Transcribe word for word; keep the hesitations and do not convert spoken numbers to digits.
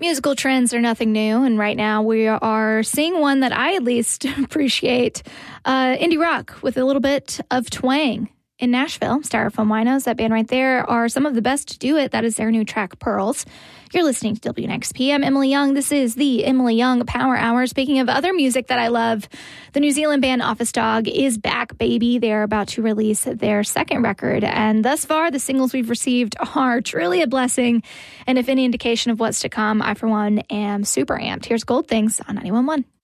Musical trends are nothing new, and right now we are seeing one that I at least appreciate. Uh, indie rock with a little bit of twang. In Nashville, Styrofoam Winos, that band right there, are some of the best to do it. That is their new track, Pearls. You're listening to W N X P. I'm Emily Young. This is the Emily Young Power Hour. Speaking of other music that I love, the New Zealand band Office Dog is back, baby. They're about to release their second record, and thus far, the singles we've received are truly a blessing. And if any indication of what's to come, I, for one, am super amped. Here's Gold Things on ninety-one point one.